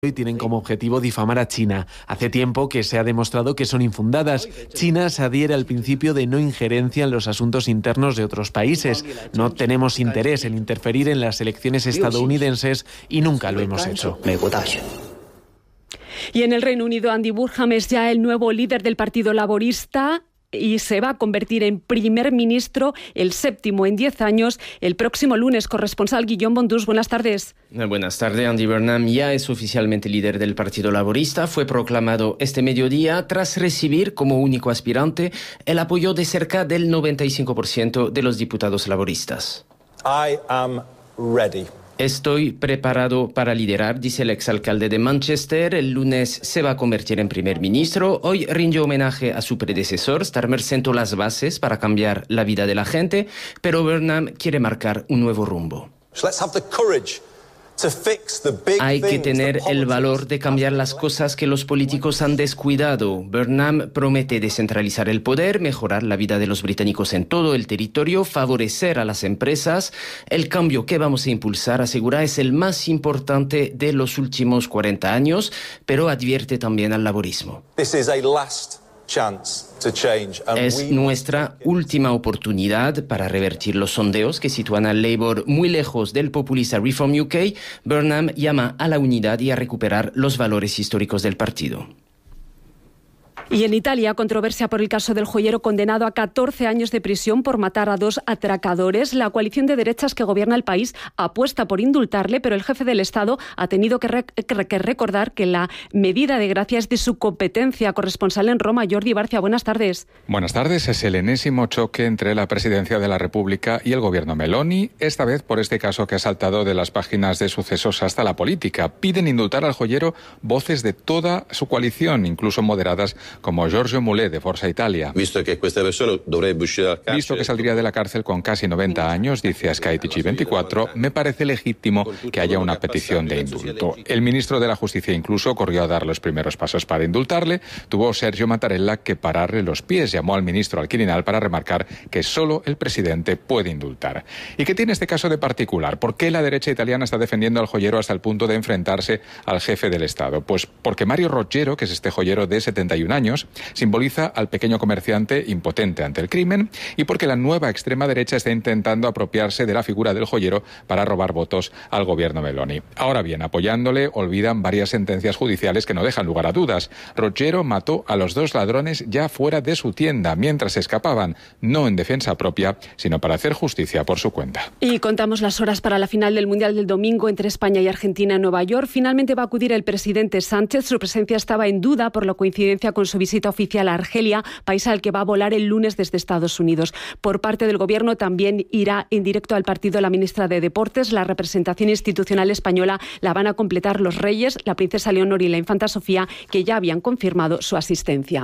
y tienen como objetivo difamar a China. Hace tiempo que se ha demostrado que son infundadas. China se adhiere al principio de no injerencia en los asuntos internos de otros países. No tenemos interés en interferir en las elecciones estadounidenses y nunca lo hemos hecho. Y en el Reino Unido, Andy Burnham es ya el nuevo líder del Partido Laborista y se va a convertir en primer ministro, el séptimo en 10 años, el próximo lunes. Corresponsal Guillaume Bondús, buenas tardes. Buenas tardes. Andy Burnham ya es oficialmente líder del Partido Laborista. Fue proclamado este mediodía tras recibir como único aspirante el apoyo de cerca del 95% de los diputados laboristas. I am ready. Estoy preparado para liderar, dice el exalcalde de Manchester. El lunes se va a convertir en primer ministro. Hoy rindió homenaje a su predecesor. Starmer sentó las bases para cambiar la vida de la gente, pero Burnham quiere marcar un nuevo rumbo. Hay que tener el valor de cambiar las cosas que los políticos han descuidado. Burnham promete descentralizar el poder, mejorar la vida de los británicos en todo el territorio, favorecer a las empresas. El cambio que vamos a impulsar, asegura, es el más importante de los últimos 40 años, pero advierte también al laborismo. Es nuestra última oportunidad para revertir los sondeos que sitúan al Labour muy lejos del populista Reform UK. Burnham llama a la unidad y a recuperar los valores históricos del partido. Y en Italia, controversia por el caso del joyero condenado a 14 años de prisión por matar a 2 atracadores. La coalición de derechas que gobierna el país apuesta por indultarle, pero el jefe del Estado ha tenido que recordar que la medida de gracia es de su competencia. Corresponsal en Roma, Jordi Barcia, buenas tardes. Buenas tardes. Es el enésimo choque entre la presidencia de la República y el gobierno Meloni, esta vez por este caso que ha saltado de las páginas de Sucesos hasta la política. Piden indultar al joyero voces de toda su coalición, incluso moderadas, como Giorgio Mulè de Forza Italia. Visto que saldría de la cárcel con casi 90 años, dice a Sky TG24, me parece legítimo que haya una petición de indulto. El ministro de la Justicia incluso corrió a dar los primeros pasos para indultarle. Tuvo Sergio Mattarella que pararle los pies. Llamó al ministro al Quirinal para remarcar que solo el presidente puede indultar. ¿Y qué tiene este caso de particular? ¿Por qué la derecha italiana está defendiendo al joyero hasta el punto de enfrentarse al jefe del Estado? Pues porque Mario Roggero, que es este joyero de 71 años, simboliza al pequeño comerciante impotente ante el crimen, y porque la nueva extrema derecha está intentando apropiarse de la figura del joyero para robar votos al gobierno Meloni. Ahora bien, apoyándole olvidan varias sentencias judiciales que no dejan lugar a dudas. Roggero mató a los 2 ladrones ya fuera de su tienda mientras escapaban, no en defensa propia, sino para hacer justicia por su cuenta. Y contamos las horas para la final del Mundial del domingo entre España y Argentina en Nueva York. Finalmente va a acudir el presidente Sánchez. Su presencia estaba en duda por la coincidencia con su visita oficial a Argelia, país al que va a volar el lunes desde Estados Unidos. Por parte del Gobierno también irá en directo al partido la ministra de Deportes. La representación institucional española la van a completar los Reyes, la princesa Leonor y la infanta Sofía, que ya habían confirmado su asistencia.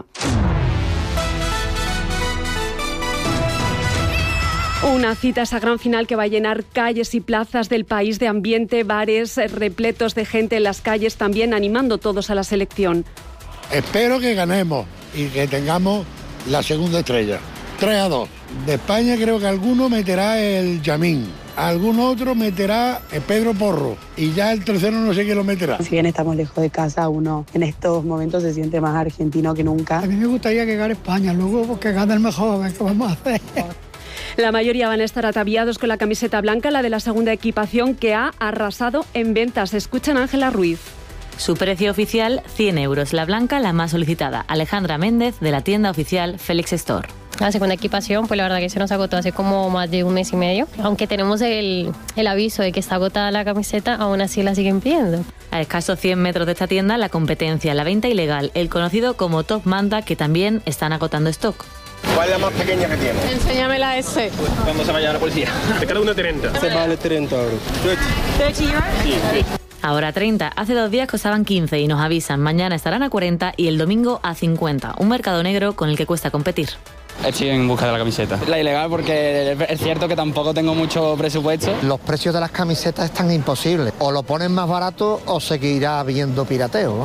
Una cita, esa gran final que va a llenar calles y plazas del país de ambiente, bares repletos de gente en las calles, también animando todos a la selección. Espero que ganemos y que tengamos la segunda estrella. 3-2. De España creo que alguno meterá el Yamín, algún otro meterá el Pedro Porro y ya el tercero no sé quién lo meterá. Si bien estamos lejos de casa, uno en estos momentos se siente más argentino que nunca. A mí me gustaría que gane España, luego que gane el mejor, a ver qué vamos a hacer. La mayoría van a estar ataviados con la camiseta blanca, la de la segunda equipación, que ha arrasado en ventas. Escuchan a Ángela Ruiz. Su precio oficial, 100 euros. La blanca, la más solicitada. Alejandra Méndez, de la tienda oficial Félix Store. La segunda equipación, pues la verdad que se nos agotó hace como más de un mes y medio. Aunque tenemos el aviso de que está agotada la camiseta, aún así la siguen pidiendo. A escasos 100 metros de esta tienda, la competencia, la venta ilegal, el conocido como Top Manta, que también están agotando stock. ¿Cuál es la más pequeña que tiene? Enséñame la S. ¿Cuándo se va a llevar la policía? Te queda una 30. Se vale 30 euros. 30 euros? Sí. Ahora 30. Hace 2 días costaban 15 y nos avisan, mañana estarán a 40 y el domingo a 50. Un mercado negro con el que cuesta competir. Estoy en busca de la camiseta. La ilegal porque es cierto que tampoco tengo mucho presupuesto. Los precios de las camisetas están imposibles. O lo ponen más barato o seguirá habiendo pirateo, ¿no?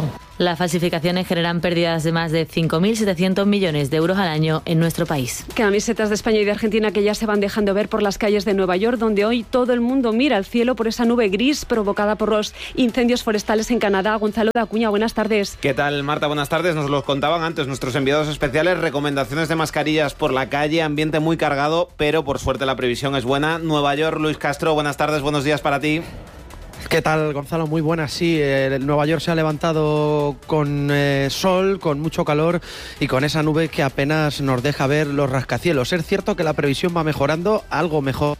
Las falsificaciones generan pérdidas de más de 5.700 millones de euros al año en nuestro país. Camisetas de España y de Argentina que ya se van dejando ver por las calles de Nueva York, donde hoy todo el mundo mira al cielo por esa nube gris provocada por los incendios forestales en Canadá. Gonzalo de Acuña, buenas tardes. ¿Qué tal, Marta? Buenas tardes. Nos lo contaban antes nuestros enviados especiales. Recomendaciones de mascarillas por la calle, ambiente muy cargado, pero por suerte la previsión es buena. Nueva York, Luis Castro, buenas tardes, buenos días para ti. ¿Qué tal, Gonzalo? Muy buenas, sí. Nueva York se ha levantado con sol, con mucho calor y con esa nube que apenas nos deja ver los rascacielos. Es cierto que la previsión va mejorando, algo mejor.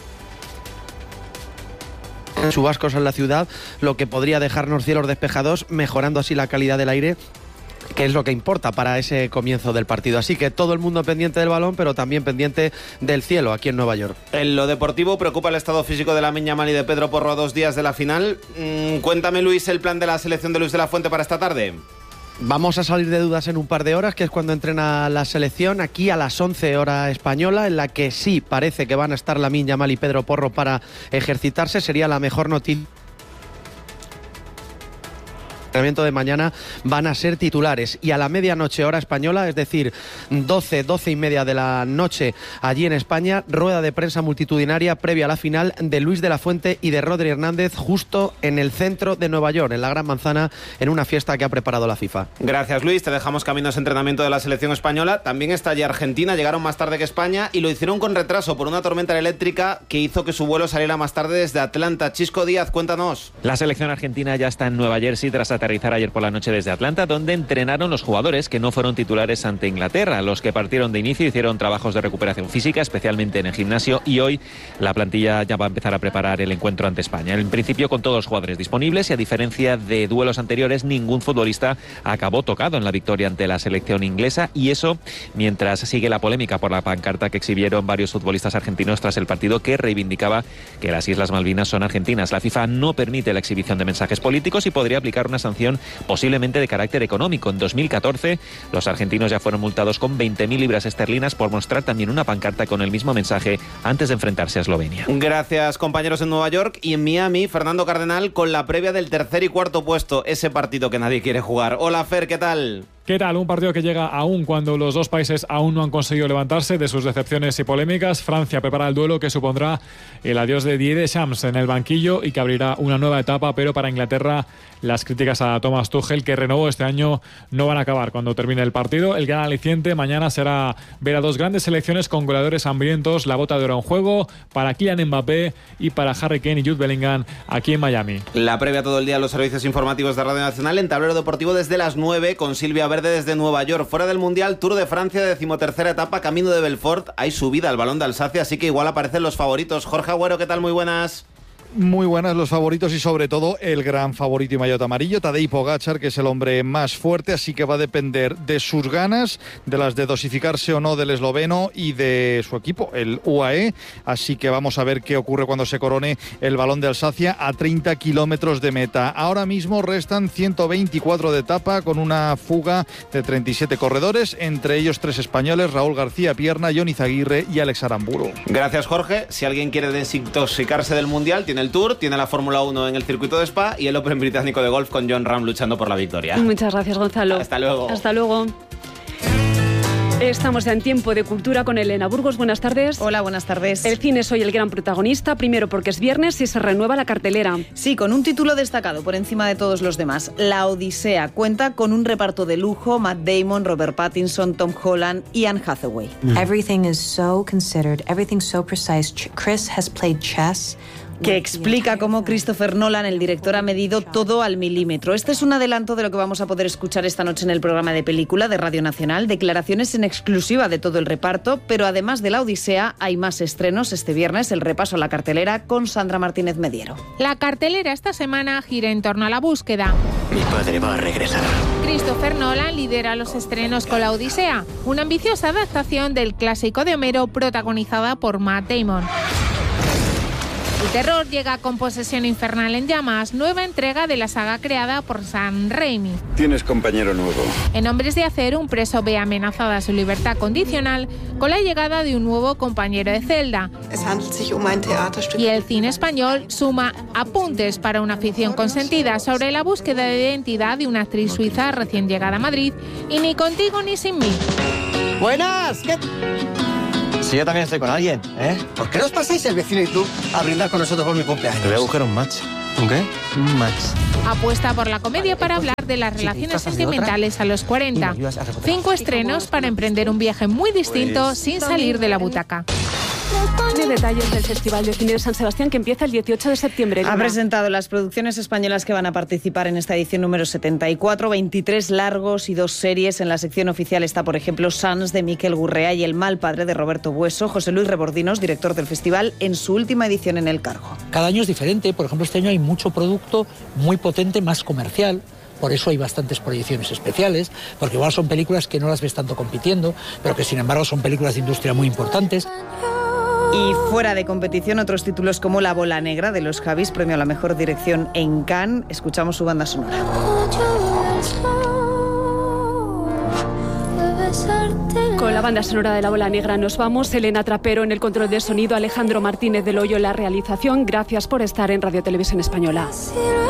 Chubascos en la ciudad, lo que podría dejarnos cielos despejados, mejorando así la calidad del aire, que es lo que importa para ese comienzo del partido. Así que todo el mundo pendiente del balón, pero también pendiente del cielo aquí en Nueva York. En lo deportivo, preocupa el estado físico de Lamine Yamal y de Pedro Porro a 2 días de la final. Cuéntame, Luis, el plan de la selección de Luis de la Fuente para esta tarde. Vamos a salir de dudas en un par de horas, que es cuando entrena la selección, aquí a las 11 hora española, en la que sí parece que van a estar Lamine Yamal y Pedro Porro para ejercitarse. Sería la mejor noticia. El entrenamiento de mañana van a ser titulares y a la medianoche hora española, es decir, 12 y media de la noche allí en España, rueda de prensa multitudinaria previa a la final de Luis de la Fuente y de Rodri Hernández, justo en el centro de Nueva York, en la Gran Manzana, en una fiesta que ha preparado la FIFA. Gracias, Luis. Te dejamos camino a ese entrenamiento de la selección española. También está allí Argentina, llegaron más tarde que España y lo hicieron con retraso por una tormenta eléctrica que hizo que su vuelo saliera más tarde desde Atlanta. Chisco Díaz, cuéntanos. La selección argentina ya está en Nueva Jersey tras aterrizar ayer por la noche desde Atlanta, donde entrenaron los jugadores que no fueron titulares ante Inglaterra. Los que partieron de inicio hicieron trabajos de recuperación física, especialmente en el gimnasio, y hoy la plantilla ya va a empezar a preparar el encuentro ante España. En principio con todos los jugadores disponibles y a diferencia de duelos anteriores, ningún futbolista acabó tocado en la victoria ante la selección inglesa, y eso mientras sigue la polémica por la pancarta que exhibieron varios futbolistas argentinos tras el partido que reivindicaba que las Islas Malvinas son argentinas. La FIFA no permite la exhibición de mensajes políticos y podría aplicar una sanción posiblemente de carácter económico. En 2014 los argentinos ya fueron multados con 20.000 libras esterlinas por mostrar también una pancarta con el mismo mensaje antes de enfrentarse a Eslovenia. Gracias, compañeros. En Nueva York y en Miami, Fernando Cardenal con la previa del tercer y cuarto puesto, ese partido que nadie quiere jugar. Hola, Fer, ¿qué tal? ¿Qué tal? Un partido que llega aún cuando los dos países aún no han conseguido levantarse de sus decepciones y polémicas. Francia prepara el duelo que supondrá el adiós de Didier Deschamps en el banquillo y que abrirá una nueva etapa, pero para Inglaterra las críticas a Thomas Tuchel, que renovó este año, no van a acabar cuando termine el partido. El gran aliciente mañana será ver a dos grandes selecciones con goleadores hambrientos, la bota de oro en juego para Kylian Mbappé y para Harry Kane y Jude Bellingham aquí en Miami. La previa todo el día en los servicios informativos de Radio Nacional, en Tablero Deportivo desde las 9 con Silvia Verde desde Nueva York. Fuera del Mundial, Tour de Francia, 13ª etapa, camino de Belfort. Hay subida al Balón de Alsacia, así que igual aparecen los favoritos. Jorge Agüero, ¿qué tal? Muy buenas. Muy buenas los favoritos y sobre todo el gran favorito y maillot amarillo, Tadej Pogačar, que es el hombre más fuerte, así que va a depender de sus ganas, de las de dosificarse o no del esloveno y de su equipo, el UAE, así que vamos a ver qué ocurre cuando se corone el Balón de Alsacia a 30 kilómetros de meta. Ahora mismo restan 124 de etapa con una fuga de 37 corredores, entre ellos 3 españoles, Raúl García Pierna, Jon Izaguirre y Alex Aramburu. Gracias, Jorge. Si alguien quiere desintoxicarse del Mundial, tiene el Tour, tiene la Fórmula 1 en el circuito de Spa y el Open británico de golf con Jon Rahm luchando por la victoria. Muchas gracias, Gonzalo. Hasta luego. Hasta luego. Estamos ya en tiempo de cultura con Elena Burgos. Buenas tardes. Hola, buenas tardes. El cine es hoy el gran protagonista, primero porque es viernes y se renueva la cartelera. Sí, con un título destacado por encima de todos los demás. La Odisea cuenta con un reparto de lujo: Matt Damon, Robert Pattinson, Tom Holland y Anne Hathaway. Everything is so considered, everything so precise. Chris has played chess. Que explica cómo Christopher Nolan, el director, ha medido todo al milímetro. Este es un adelanto de lo que vamos a poder escuchar esta noche en el programa de película de Radio Nacional. Declaraciones en exclusiva de todo el reparto, pero además de La Odisea hay más estrenos. Este viernes el repaso a la cartelera con Sandra Martínez Mediero. La cartelera esta semana gira en torno a La búsqueda. Mi padre va a regresar. Christopher Nolan lidera los estrenos con La Odisea, una ambiciosa adaptación del clásico de Homero protagonizada por Matt Damon. El terror llega con Posesión Infernal en Llamas, nueva entrega de la saga creada por Sam Raimi. Tienes compañero nuevo. En Hombres de Acero, un preso ve amenazada su libertad condicional con la llegada de un nuevo compañero de celda. Y el cine español suma Apuntes para una ficción consentida sobre la búsqueda de identidad de una actriz suiza recién llegada a Madrid y Ni contigo ni sin mí. ¡Buenas! ¿Qué? Si yo también estoy con alguien, ¿eh? ¿Por qué no os pasáis el vecino y tú a brindar con nosotros por mi cumpleaños? Te voy a buscar un match. ¿Un qué? Un match. Apuesta por la comedia para hablar de las relaciones sentimentales a los 40. 5 estrenos para emprender un viaje muy distinto sin salir de la butaca. De detalles del Festival de Cine de San Sebastián que empieza el 18 de septiembre. Ha presentado las producciones españolas que van a participar en esta edición número 74, 23 largos y 2 series. En la sección oficial está, por ejemplo, Sans de Miquel Gurrea y El mal padre de Roberto Bueso. José Luis Rebordinos, director del festival, en su última edición en el cargo. Cada año es diferente. Por ejemplo, este año hay mucho producto muy potente, más comercial. Por eso hay bastantes proyecciones especiales, porque igual son películas que no las ves tanto compitiendo, pero que sin embargo son películas de industria muy importantes. Y fuera de competición, otros títulos como La bola negra de los Javis, premio a la mejor dirección en Cannes. Escuchamos su banda sonora. Con la banda sonora de La bola negra nos vamos. Elena Trapero en el control de sonido, Alejandro Martínez del Hoyo en la realización. Gracias por estar en Radio Televisión Española.